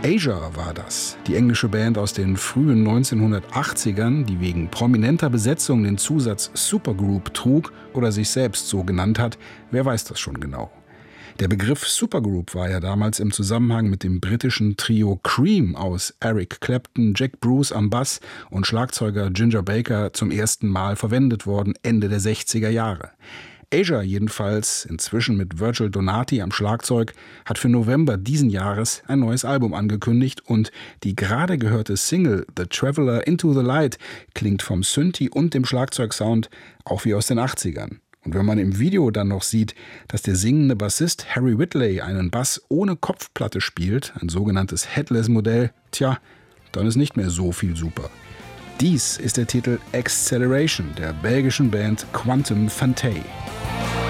Asia war das, die englische Band aus den frühen 1980ern, die wegen prominenter Besetzung den Zusatz Supergroup trug oder sich selbst so genannt hat, wer weiß das schon genau. Der Begriff Supergroup war ja damals im Zusammenhang mit dem britischen Trio Cream aus Eric Clapton, Jack Bruce am Bass und Schlagzeuger Ginger Baker zum ersten Mal verwendet worden, Ende der 60er Jahre. Asia jedenfalls, inzwischen mit Virgil Donati am Schlagzeug, hat für November diesen Jahres ein neues Album angekündigt und die gerade gehörte Single The Traveler Into the Light klingt vom Synthi und dem Schlagzeugsound auch wie aus den 80ern. Und wenn man im Video dann noch sieht, dass der singende Bassist Harry Whitley einen Bass ohne Kopfplatte spielt, ein sogenanntes Headless-Modell, dann ist nicht mehr so viel super. Dies ist der Titel Acceleration der belgischen Band Quantum Fantay.